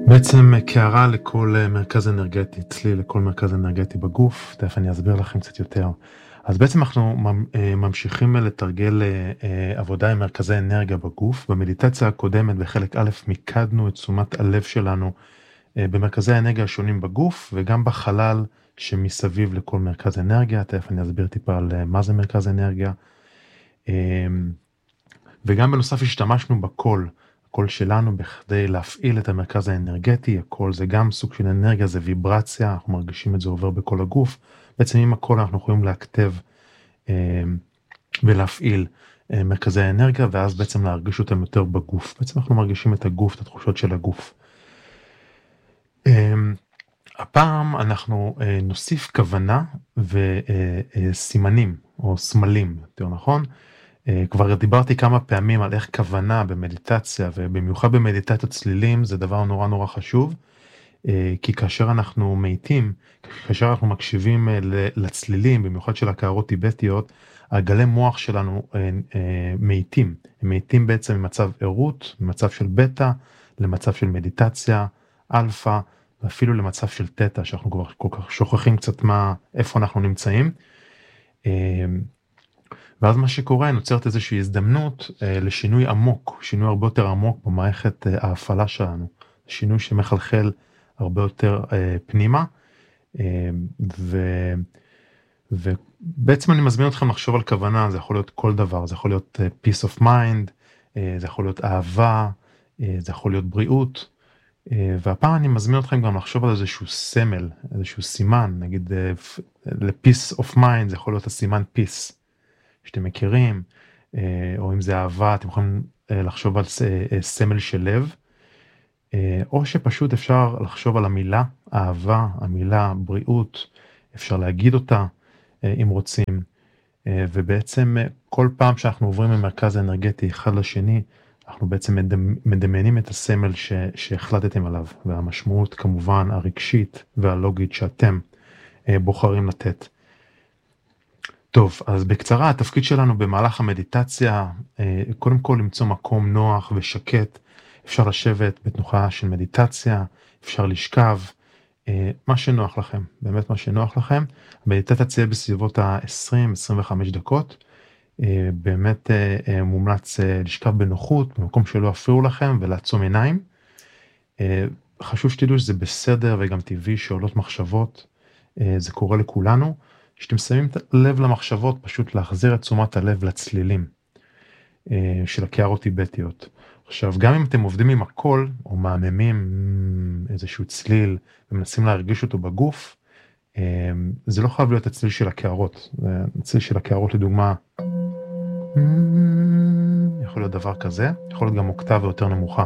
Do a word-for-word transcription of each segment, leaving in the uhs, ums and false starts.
בעצם קערה לכל מרכז אנרגטי, צליל לכל מרכז אנרגטי בגוף, תכף אני אסביר לכם קצת יותר. אז בעצם אנחנו ממשיכים לתרגל עבודה עם מרכזי אנרגיה בגוף. במדיטציה הקודמת בחלק א' מיקדנו את תשומת הלב שלנו במרכזי האנרגיה השונים בגוף וגם בחלל שמסביב לכל מרכז אנרגיה, תכף אני אסביר טיפה על מה זה מרכז אנרגיה. וגם בנוסף השתמשנו בקול, הקול שלנו בכדי להפעיל את המרכז האנרגטי. הקול זה גם סוג של אנרגיה, זה ויברציה, אנחנו מרגישים את זה עובר בכל הגוף. בעצם עם הקול אנחנו יכולים להכתב אה, ולהפעיל אה, מרכזי האנרגיה, ואז בעצם להרגיש אותם יותר בגוף. בעצם אנחנו מרגישים את הגוף, את התחושות של הגוף. אה, הפעם אנחנו אה, נוסיף כוונה וסימנים, או סמלים, יותר נכון. כבר דיברתי כמה פעמים על איך כוונה במדיטציה, ובמיוחד במדיטציות צלילים זה דבר נורא נורא חשוב, כי כאשר אנחנו מאיטים, כאשר אנחנו מקשיבים לצלילים, במיוחד של הקערות טיבטיות, הגלי מוח שלנו מאיטים, הם מאיטים בעצם ממצב ערות, ממצב של בטא, למצב של מדיטציה, אלפא, ואפילו למצב של תטא, שאנחנו כבר כל כך שוכחים קצת מה, איפה אנחנו נמצאים. ואז מה שקורה, נוצרת איזושהי הזדמנות אה, לשינוי עמוק, שינוי הרבה יותר עמוק במערכת אה, ההפעלה שלנו, שינוי שמחלחל הרבה יותר אה, פנימה, אה, ו, ובעצם אני מזמין אתכם לחשוב על כוונה, זה יכול להיות כל דבר, זה יכול להיות אה, peace of mind, אה, זה יכול להיות אהבה, אה, זה יכול להיות בריאות, אה, והפעם אני מזמין אתכם גם לחשוב על איזשהו סמל, איזשהו סימן, נגיד אה, ל-peace of mind זה יכול להיות הסימן peace, שאתם מכירים, או אם זה אהבה, אתם יכולים לחשוב על סמל של לב, או שפשוט אפשר לחשוב על המילה אהבה, המילה בריאות, אפשר להגיד אותה אם רוצים, ובעצם כל פעם שאנחנו עוברים ממרכז האנרגטי אחד לשני, אנחנו בעצם מדמיינים את הסמל שהחלטתם עליו, והמשמעות כמובן הרגשית והלוגית שאתם בוחרים לתת. טוב, אז בקצרה, התפקיד שלנו במהלך המדיטציה, קודם כל למצוא מקום נוח ושקט, אפשר לשבת בתנוחה של מדיטציה, אפשר לשכב, מה שנוח לכם, באמת מה שנוח לכם. המדיטציה תהיה בסביבות ה-עשרים עד עשרים וחמש דקות, באמת מומלץ לשכב בנוחות, במקום שלא יפריעו לכם ולעצום עיניים. חשוב שתדעו שזה בסדר וגם טבעי שעולות מחשבות, זה קורה לכולנו. שאתם שמים לב למחשבות, פשוט להחזיר את תשומת הלב לצלילים של הקערות טיבטיות. עכשיו, גם אם אתם עובדים עם הקול, או מהממים איזשהו צליל, ומנסים להרגיש אותו בגוף, זה לא חייב להיות הצליל של הקערות. הצליל של הקערות, לדוגמה, יכול להיות דבר כזה, יכול להיות גם אוקטבה יותר נמוכה.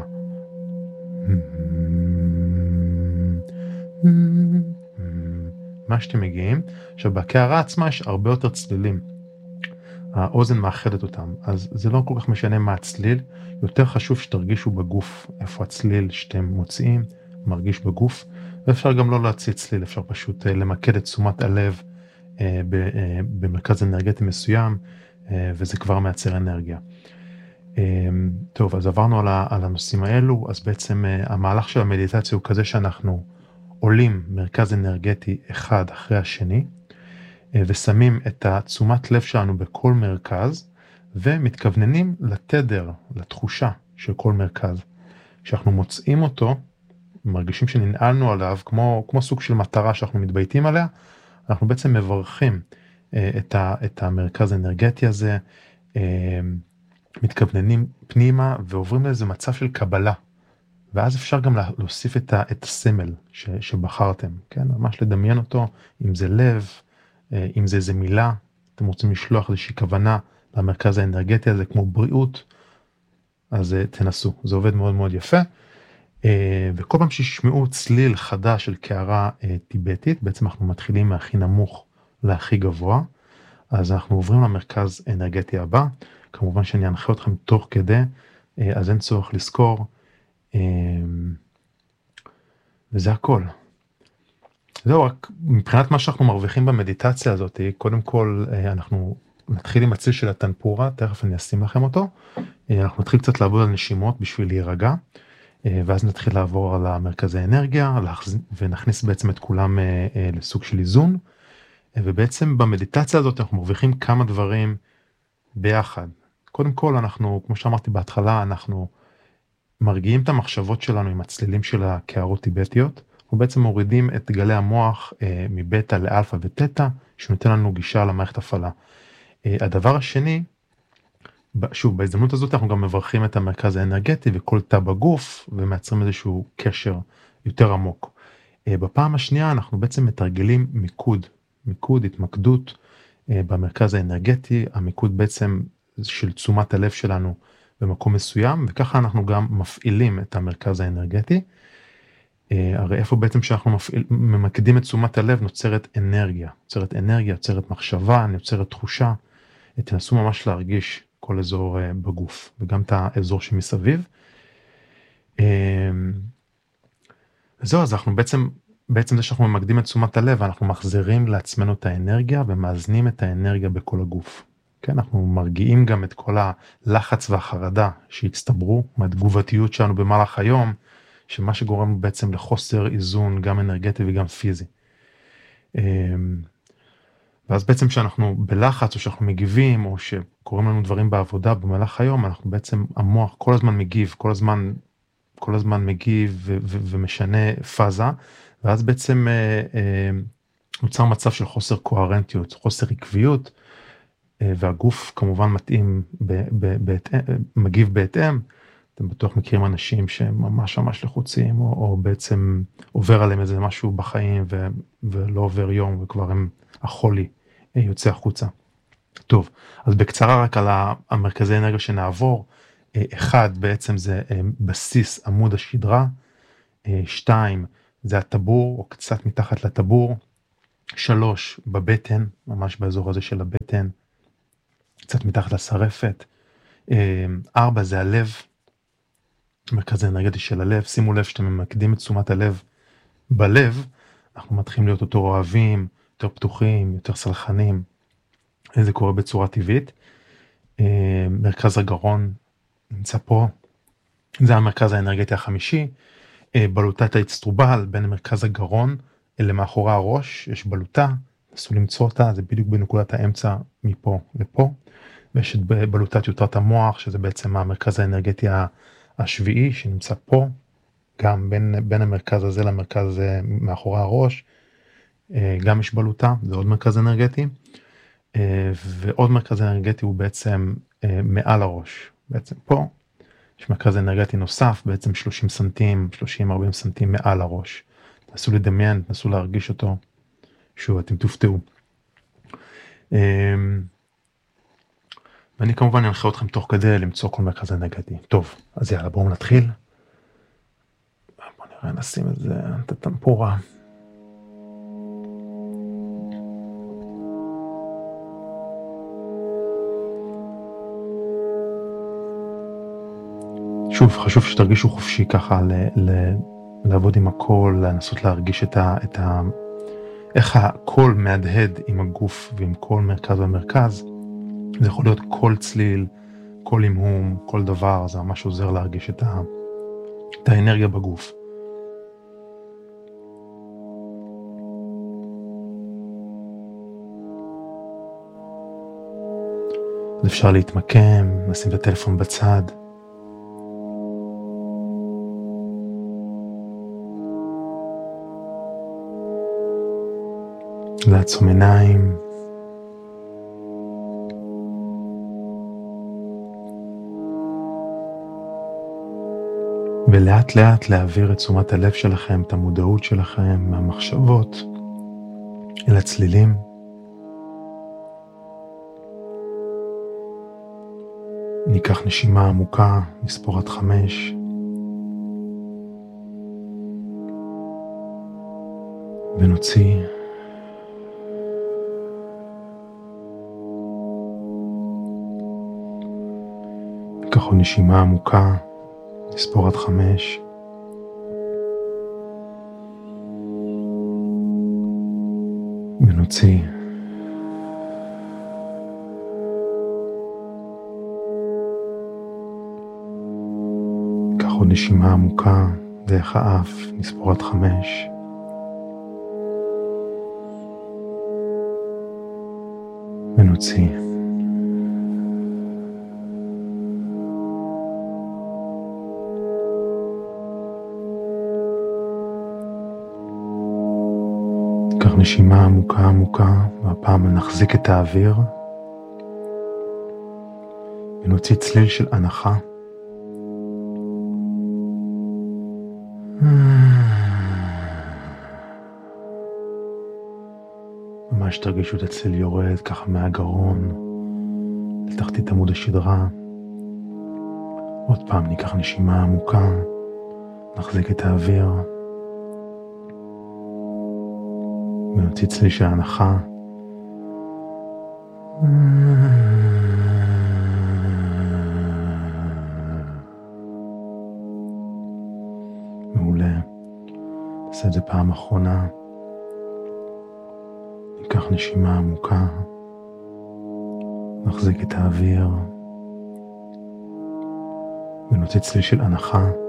מה שאתם מגיעים, עכשיו בקערה עצמה יש הרבה יותר צלילים, האוזן מאחדת אותם, אז זה לא כל כך משנה מה הצליל, יותר חשוב שתרגישו בגוף, איפה הצליל שאתם מוציאים, מרגיש בגוף, ואפשר גם לא להוציא צליל, אפשר פשוט למקד את תשומת הלב במרכז אנרגטי מסוים, וזה כבר מייצר אנרגיה. טוב, אז עברנו על הנושאים האלו, אז בעצם המהלך של המדיטציה הוא כזה שאנחנו עולים מרכז אנרגטי אחד אחרי השני, ושמים את התשומת לב שלנו בכל מרכז, ומתכווננים לתדר, לתחושה של כל מרכז. כשאנחנו מוצאים אותו, מרגישים שננעלנו עליו, כמו, כמו סוג של מטרה שאנחנו מתבייתים עליה, אנחנו בעצם מברכים את, ה, את המרכז האנרגטי הזה, מתכווננים פנימה, ועוברים לאיזה מצב של קבלה. ואז אפשר גם להוסיף את, ה, את הסמל ש, שבחרתם, כן? ממש לדמיין אותו, אם זה לב, אם זה איזה מילה, אתם רוצים לשלוח איזושהי כוונה למרכז האנרגטי הזה, כמו בריאות, אז תנסו, זה עובד מאוד מאוד יפה. וכל פעם שישמעו צליל חדש של קערה טיבטית, בעצם אנחנו מתחילים מהכי נמוך להכי גבוה, אז אנחנו עוברים למרכז האנרגטי הבא, כמובן שאני אנחה אתכם תוך כדי, אז אין צורך לזכור, וזה הכל. זהו, רק מבחינת מה שאנחנו מרוויחים במדיטציה הזאת, קודם כל אנחנו נתחיל עם הצליל של הטנפורה, תכף אני אשים לכם אותו, אנחנו נתחיל קצת לעבוד על נשימות בשביל להירגע, ואז נתחיל לעבור על המרכזי אנרגיה, ונכניס בעצם את כולם לסוג של איזון, ובעצם במדיטציה הזאת אנחנו מרוויחים כמה דברים ביחד. קודם כל אנחנו, כמו שאמרתי בהתחלה, אנחנו מרגיעים את המחשבות שלנו עם הצלילים של הקערות טיבטיות, ובעצם מורידים את גלי המוח מבטא לאלפא וטטא, שנותן לנו גישה למערכת הפעלה. הדבר השני, שוב, בהזדמנות הזאת אנחנו גם מברכים את המרכז האנרגטי וכל תא בגוף, ומייצרים איזשהו קשר יותר עמוק. בפעם השנייה אנחנו בעצם מתרגלים מיקוד, מיקוד, התמקדות במרכז האנרגטי, המיקוד בעצם של תשומת הלב שלנו במקום מסוים, וככה אנחנו גם מפעילים את המרכז האנרגטי. הרי איפה בעצם שאנחנו מפעיל, ממקדים את תשומת הלב נוצרת אנרגיה, נוצרת אנרגיה, נוצרת מחשבה, נוצרת תחושה. תנסו ממש להרגיש כל אזור בגוף, וגם את האזור שמסביב. זהו, אז אנחנו בעצם, בעצם זה שאנחנו ממקדים את תשומת הלב, אנחנו מחזירים לעצמנו את האנרגיה, ומאזנים את האנרגיה בכל הגוף. כן, אנחנו מרגיעים גם את כל הלחץ והחרדה שהצטברו מהתגובתיות שלנו במהלך היום, שמה שגורם בעצם לחוסר איזון, גם אנרגטי וגם פיזי. ואז בעצם שאנחנו בלחץ, או שאנחנו מגיבים, או שקוראים לנו דברים בעבודה במהלך היום, אנחנו בעצם, המוח כל הזמן מגיב, כל הזמן, כל הזמן מגיב ו- ו- ומשנה פאזה, ואז בעצם אה, אה, נוצר מצב של חוסר קוהרנטיות, חוסר עקביות, אה, והגוף כמובן מתאים, ב- ב- בהתאם, מגיב בהתאם. אתם בטוח מכירים אנשים שהם ממש ממש לחוצים, או, או בעצם עובר עליהם איזה משהו בחיים, ו- ולא עובר יום, וכבר הם החולי יוצא החוצה. טוב, אז בקצרה רק על המרכזי אנרגיה שנעבור. אחד, בעצם זה בסיס עמוד השדרה. שתיים, זה הטבור, או קצת מתחת לטבור. שלוש, בבטן, ממש באזור הזה של הבטן, קצת מתחת לשרפת. ארבע, זה הלב, מרכז האנרגטי של הלב. שימו לב שאתם ממקדים את תשומת הלב בלב, אנחנו מתחילים להיות יותר אוהבים, יותר פתוחים, יותר סלחנים. זה קורה בצורה טבעית. מרכז הגרון נמצא פה, זה המרכז האנרגטי החמישי. בלוטת האצטרובל, בין מרכז הגרון למאחורי הראש, יש בלוטה, נסו למצוא אותה, זה בדיוק בנקודת האמצע מפה לפה. ויש את בלוטת יותרת המוח, שזה בעצם המרכז האנרגטי השביעי, שנמצא פה, גם בין, בין המרכז הזה למרכז הזה מאחורי הראש. גם יש בלוטה, זה עוד מרכז אנרגטי, ועוד מרכז אנרגטי הוא בעצם מעל הראש, בעצם פה יש מרכז אנרגטי נוסף, בעצם שלושים סנטים, שלושים ארבעים סנטים מעל הראש. תנסו לדמיין, תנסו להרגיש אותו, שוב אתם תופתעו. ואני כמובן אנחה אתכם תוך כדי למצוא כל מרכז אנרגטי. טוב, אז יאללה, בואו נתחיל. בואו נראה, נשים את זה, את הטמפורה. שוב, חשוב שתרגישו חופשי ככה ל- ל- לעבוד עם הקול, לנסות להרגיש את ה... את ה... איך הקול מהדהד עם הגוף ועם כל מרכז ומרכז. זה יכול להיות כל צליל, כל המהום, כל דבר, זה ממש עוזר להרגיש את, ה... את האנרגיה בגוף. אז אפשר להתמקם, נשים את הטלפון בצד. לעצום עיניים. ולאט לאט להעביר את תשומת הלב שלכם, את המודעות שלכם, מהמחשבות אל הצלילים. ניקח נשימה עמוקה, נספור עד חמש. ונוציא. ניקח עוד נשימה עמוקה, נספור עד חמש. ונוציא. ניקח עוד נשימה עמוקה דרך האף, נספור עד חמש. ונוציא. קח נשימה עמוקה עמוקה, והפעם נחזיק את האוויר ונוציא צליל של הנחה. ממש תרגישו את הצליל יורד ככה מהגרון לתחתית עמוד השדרה. עוד פעם ניקח נשימה עמוקה, נחזיק את האוויר ונוציא צליל של הנחה. מעולה. נעשה את זה פעם אחרונה. ניקח נשימה עמוקה, נחזיק את האוויר ונוציא צליל של הנחה.